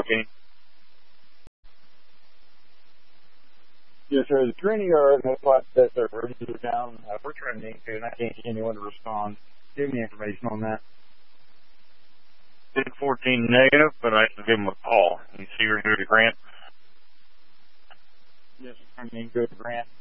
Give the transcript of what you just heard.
1014. Yes, sir. The Trinity yard has like that their radios are down. We're trying to into, and I can't get anyone to respond. Give me information on that. 1014 negative, but I can give him a call. You see, we're here to Grant. Yes, sir. I mean, go to Grant.